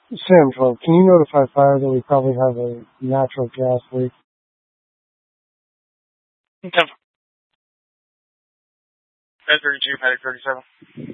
Sam 12, can you notify fire that we probably have a natural gas leak? Okay. 1032, Paddock 37.